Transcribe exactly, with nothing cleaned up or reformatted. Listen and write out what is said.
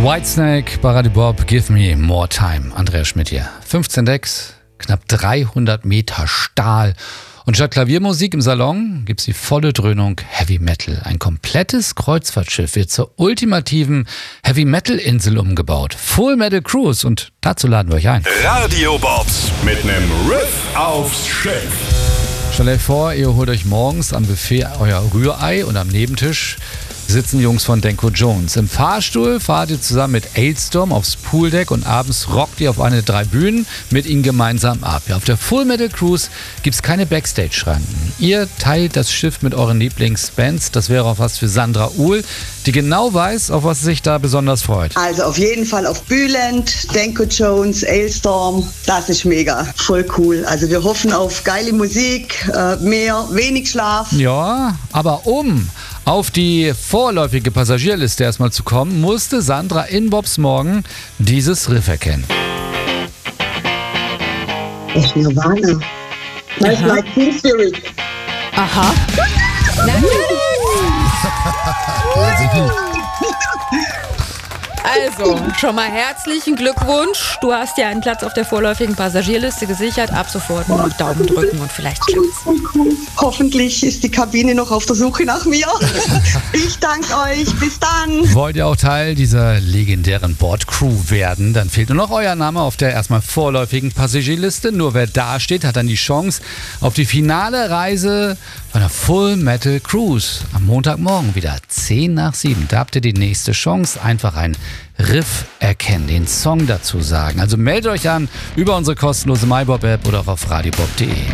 Whitesnake, Baradi Bob, Give Me More Time. Andreas Schmidt hier. fünfzehn Decks, knapp dreihundert Meter Stahl. Und statt Klaviermusik im Salon gibt's die volle Dröhnung Heavy Metal. Ein komplettes Kreuzfahrtschiff wird zur ultimativen Heavy Metal Insel umgebaut. Full Metal Cruise, und dazu laden wir euch ein. Radio Bobs mit nem Riff aufs Schiff. Stellt euch vor, ihr holt euch morgens am Buffet euer Rührei und am Nebentisch sitzen Jungs von Danko Jones. Im Fahrstuhl fahrt ihr zusammen mit Alestorm aufs Pooldeck und abends rockt ihr auf eine der drei Bühnen mit ihnen gemeinsam ab. Ja, auf der Full Metal Cruise gibt's keine Backstage-Schranken. Ihr teilt das Schiff mit euren Lieblingsbands. Das wäre auch was für Sandra Uhl, die genau weiß, auf was sie sich da besonders freut. Also auf jeden Fall auf Bülent, Danko Jones, Alestorm. Das ist mega, voll cool. Also wir hoffen auf geile Musik, äh, mehr, wenig Schlaf. Ja, aber um auf die vorläufige Passagierliste erstmal zu kommen, musste Sandra in Bobs Morgen dieses Riff erkennen. Das ist Nirvana. Das ist like Teen Spirit. Aha. Also, schon mal herzlichen Glückwunsch. Du hast dir einen Platz auf der vorläufigen Passagierliste gesichert. Ab sofort nur noch Daumen drücken und vielleicht klappt's. Hoffentlich ist die Kabine noch auf der Suche nach mir. Ich danke euch. Bis dann. Wollt ihr auch Teil dieser legendären Bordcrew werden? Dann fehlt nur noch euer Name auf der erstmal vorläufigen Passagierliste. Nur wer da steht, hat dann die Chance auf die finale Reise von der Full Metal Cruise. Am Montagmorgen wieder zehn nach sieben. Da habt ihr die nächste Chance. Einfach ein Riff erkennen, den Song dazu sagen. Also meldet euch an über unsere kostenlose MyBob-App oder auch auf radiobob punkt de.